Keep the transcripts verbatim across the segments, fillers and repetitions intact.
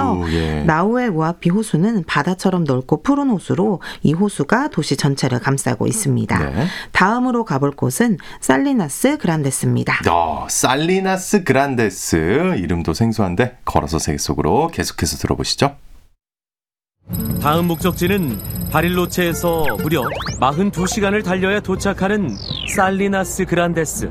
있는데요. 예. 나우에 우아피 호수는 바다처럼 넓고 푸른 호수로 이 호수가 도시 전체를 감싸고 있습니다. 네. 다음으로 가볼 곳은 살리나스 그란데스입니다. 어, 살리나스 그란데스. 이름도 생소한데 걸어서 세계 속으로 계속해서 들어보시죠. 다음 목적지는 바릴로체에서 무려 사십이 시간을 달려야 도착하는 살리나스 그란데스.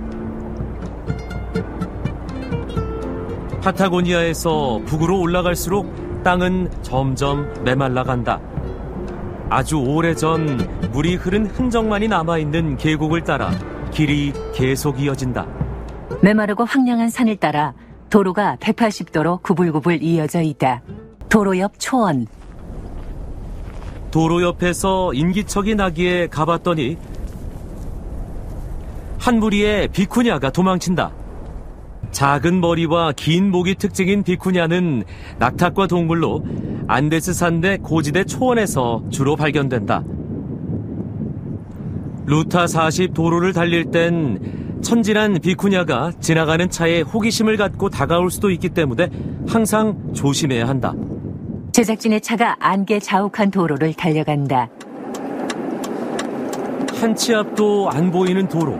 파타고니아에서 북으로 올라갈수록 땅은 점점 메말라간다. 아주 오래전 물이 흐른 흔적만이 남아있는 계곡을 따라 길이 계속 이어진다. 메마르고 황량한 산을 따라 도로가 백팔십 도로 구불구불 이어져 있다. 도로 옆 초원. 도로 옆에서 인기척이 나기에 가봤더니 한 무리의 비쿠냐가 도망친다. 작은 머리와 긴 목이 특징인 비쿠냐는 낙타과 동물로 안데스산 내 고지대 초원에서 주로 발견된다. 루타 사십 도로를 달릴 땐 천진한 비쿠냐가 지나가는 차에 호기심을 갖고 다가올 수도 있기 때문에 항상 조심해야 한다. 제작진의 차가 안개 자욱한 도로를 달려간다. 한 치 앞도 안 보이는 도로.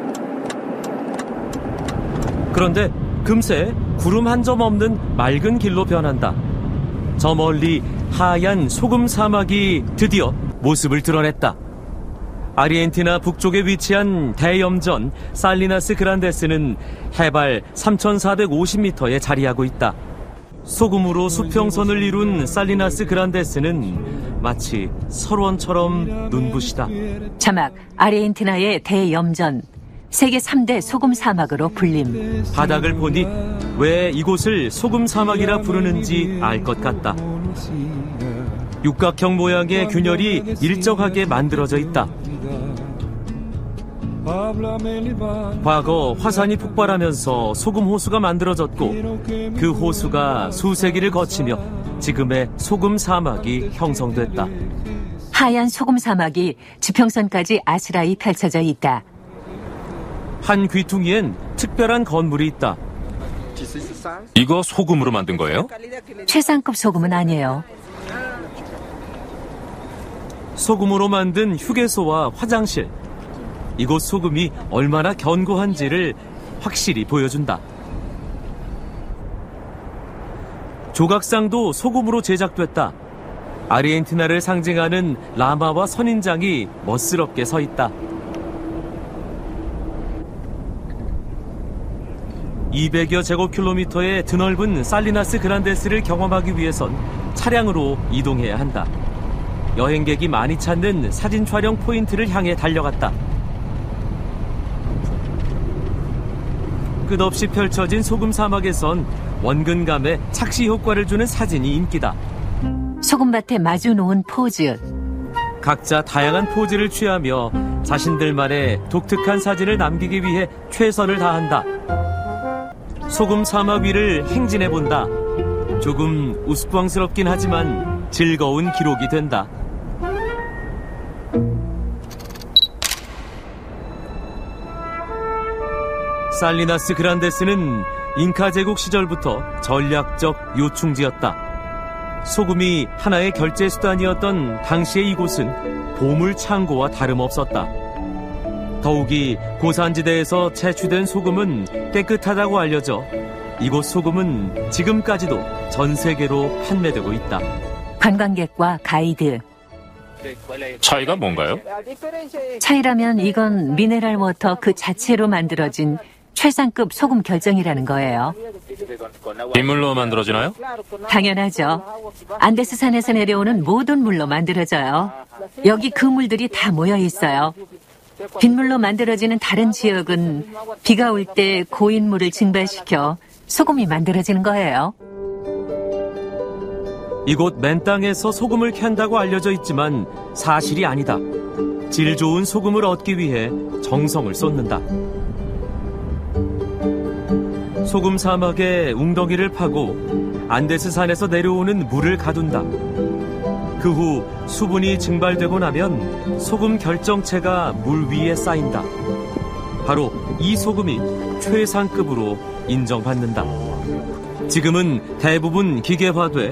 그런데 금세 구름 한 점 없는 맑은 길로 변한다. 저 멀리 하얀 소금 사막이 드디어 모습을 드러냈다. 아르헨티나 북쪽에 위치한 대염전 살리나스 그란데스는 해발 삼천사백오십 미터에 자리하고 있다. 소금으로 수평선을 이룬 살리나스 그란데스는 마치 설원처럼 눈부시다. 자막, 아르헨티나의 대염전, 세계 삼 대 소금 사막으로 불림. 바닥을 보니 왜 이곳을 소금 사막이라 부르는지 알 것 같다. 육각형 모양의 균열이 일정하게 만들어져 있다. 과거 화산이 폭발하면서 소금 호수가 만들어졌고 그 호수가 수세기를 거치며 지금의 소금 사막이 형성됐다. 하얀 소금 사막이 지평선까지 아스라이 펼쳐져 있다. 한 귀퉁이엔 특별한 건물이 있다. 이거 소금으로 만든 거예요? 최상급 소금은 아니에요. 소금으로 만든 휴게소와 화장실. 이곳 소금이 얼마나 견고한지를 확실히 보여준다. 조각상도 소금으로 제작됐다. 아르헨티나를 상징하는 라마와 선인장이 멋스럽게 서 있다. 이백여 제곱킬로미터의 드넓은 살리나스 그란데스를 경험하기 위해선 차량으로 이동해야 한다. 여행객이 많이 찾는 사진 촬영 포인트를 향해 달려갔다. 끝없이 펼쳐진 소금 사막에선 원근감에 착시 효과를 주는 사진이 인기다. 소금밭에 마주 놓은 포즈. 각자 다양한 포즈를 취하며 자신들만의 독특한 사진을 남기기 위해 최선을 다한다. 소금 사막 위를 행진해본다. 조금 우스꽝스럽긴 하지만 즐거운 기록이 된다. 살리나스 그란데스는 잉카 제국 시절부터 전략적 요충지였다. 소금이 하나의 결제 수단이었던 당시의 이곳은 보물 창고와 다름없었다. 더욱이 고산지대에서 채취된 소금은 깨끗하다고 알려져 이곳 소금은 지금까지도 전 세계로 판매되고 있다. 관광객과 가이드. 차이가 뭔가요? 차이라면 이건 미네랄 워터 그 자체로 만들어진 최상급 소금 결정이라는 거예요. 빗물로 만들어지나요? 당연하죠. 안데스산에서 내려오는 모든 물로 만들어져요. 여기 그 물들이 다 모여 있어요. 빗물로 만들어지는 다른 지역은 비가 올 때 고인 물을 증발시켜 소금이 만들어지는 거예요. 이곳 맨 땅에서 소금을 캔다고 알려져 있지만 사실이 아니다. 질 좋은 소금을 얻기 위해 정성을 쏟는다. 소금 사막에 웅덩이를 파고 안데스산에서 내려오는 물을 가둔다. 그 후 수분이 증발되고 나면 소금 결정체가 물 위에 쌓인다. 바로 이 소금이 최상급으로 인정받는다. 지금은 대부분 기계화돼